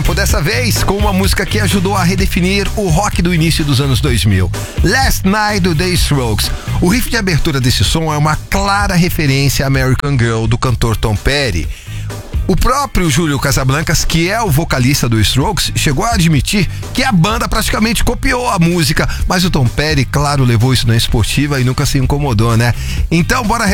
Dessa vez com uma música que ajudou a redefinir o rock do início dos anos 2000. Last Night do The Strokes. O riff de abertura desse som é uma clara referência a American Girl do cantor Tom Petty. O próprio Júlio Casablancas, que é o vocalista do Strokes, chegou a admitir que a banda praticamente copiou a música, mas o Tom Petty, claro, levou isso na esportiva e nunca se incomodou, né? Então, bora